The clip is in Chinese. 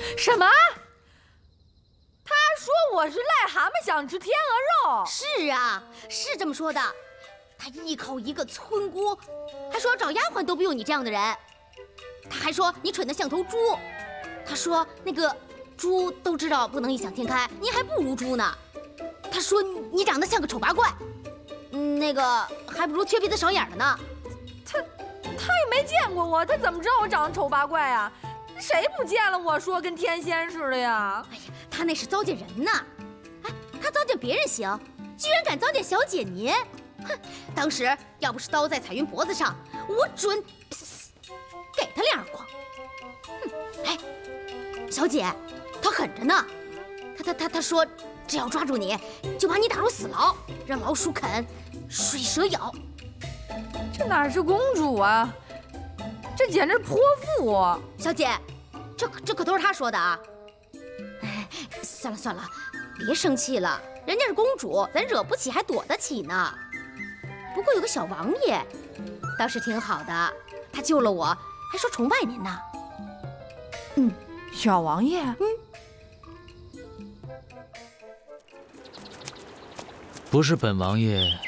什么？他说我是癞蛤蟆想吃天鹅肉。 是啊，是这么说的。他依靠一个村姑，还说找丫鬟都不用你这样的人。他还说你蠢得像头猪。他说那个猪都知道不能异想天开，你还不如猪呢。他说你长得像个丑八怪，那个还不如缺鼻子少眼的呢。 他也没见过我，他怎么知道我长得丑八怪啊？谁不见了我说跟天仙似的呀？ 哎呀，他那是糟践人呢。哎，他糟践别人行，居然敢糟践小姐您！哼，当时要不是刀在彩云脖子上，我准给他2耳光。哼，哎，小姐，他狠着呢。他说，只要抓住你，就把你打入死牢，让老鼠啃，水蛇咬。 这哪是公主啊，这简直是泼妇！ 小姐，这可都是他说的啊。哎，算了，别生气了，人家是公主，咱惹不起还躲得起呢。不过有个小王爷，倒是挺好的，他救了我，还说崇拜您呢。 小王爷， 不是本王爷